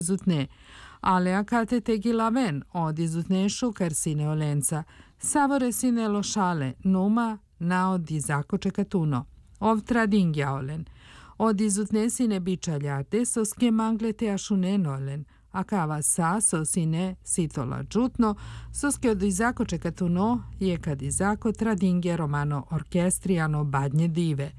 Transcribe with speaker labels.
Speaker 1: Zutne, alea cate tegilaven, odizutnešu carcineolenza, savore sine lošale, numa nao di zakočekatuno. Ovtradingjaolen, odizutnesine bičaljate soske manglete ašunenolen, a kava sa sosine sitola džutno, soske od izako čekatuno je kad izako tradingje romano orkestriano badnje dive.